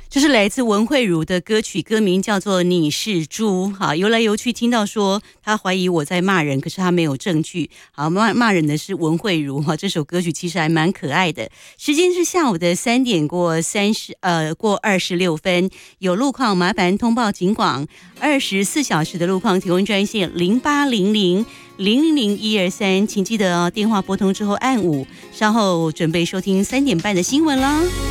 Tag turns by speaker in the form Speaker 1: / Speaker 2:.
Speaker 1: 这是来自文慧茹的歌曲，歌名叫做《你是猪》。好，游来游去听到说他怀疑我在骂人，可是他没有证据。好，骂人的是文慧茹哈。这首歌曲其实还蛮可爱的。时间是下午的3点过26分，有路况麻烦通报警广，24小时的路况提供专线0800000123，请记得电话拨通之后按5，稍后准备收听3点半的新闻了。